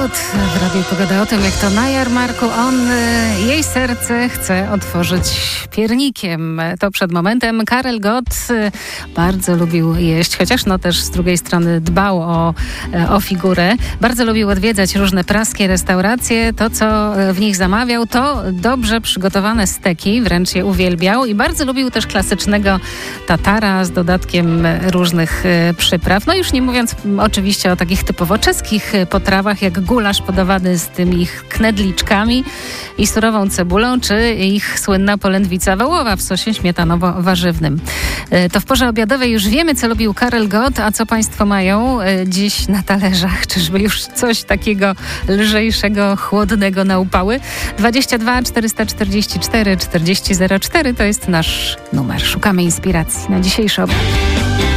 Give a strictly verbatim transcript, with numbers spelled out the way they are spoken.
Gott w Radiu Pogoda o tym, jak to na jarmarku on jej serce chce otworzyć piernikiem. To przed momentem. Karel Gott bardzo lubił jeść, chociaż no też z drugiej strony dbał o, o figurę. Bardzo lubił odwiedzać różne praskie restauracje. To, co w nich zamawiał, to dobrze przygotowane steki, wręcz je uwielbiał i bardzo lubił też klasycznego tatara z dodatkiem różnych przypraw. No już nie mówiąc oczywiście o takich typowo czeskich potrawach, jak gulasz podawany z tymi ich knedliczkami i surową cebulą, czy ich słynna polędwica wołowa w sosie śmietanowo-warzywnym. To w porze obiadowej już wiemy, co lubił Karel Gott, a co państwo mają dziś na talerzach. Czyżby już coś takiego lżejszego, chłodnego na upały? dwadzieścia dwa czterysta czterdzieści cztery czterdzieści zero cztery to jest nasz numer. Szukamy inspiracji na dzisiejszy obiad.